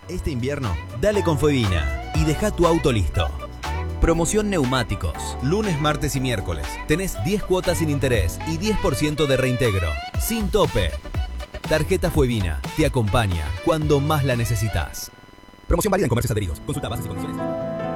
Este invierno, dale con Fuevina y deja tu auto listo. Promoción neumáticos. Lunes, martes y miércoles. Tenés 10 cuotas sin interés y 10% de reintegro. Sin tope. Tarjeta Fuevina te acompaña cuando más la necesitas. Promoción válida en comercios adheridos. Consulta bases y condiciones.